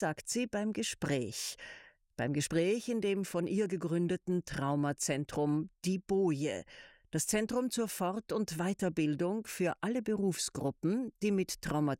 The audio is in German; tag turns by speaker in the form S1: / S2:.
S1: sagt sie beim Gespräch. Beim Gespräch in dem von ihr gegründeten Traumazentrum Die Boje. Das Zentrum zur Fort- und Weiterbildung für alle Berufsgruppen, die mit Traumatisierungen